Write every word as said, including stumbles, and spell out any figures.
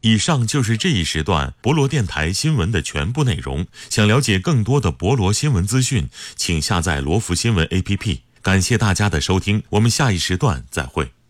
以上就是这一时段博罗电台新闻的全部内容。想了解更多的博罗新闻资讯，请下载罗福新闻 A P P。感谢大家的收听，我们下一时段再会。